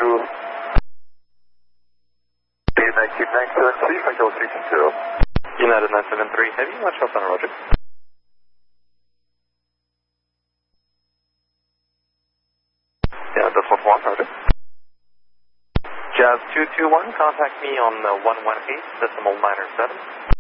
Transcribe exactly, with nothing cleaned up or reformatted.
true. United nine seven three, control three six zero. United nine seven three, heavy, watch out on Roger. Yeah, that's what one, Roger. Jazz two two one, contact me on uh, one one eight, decimal nine seven.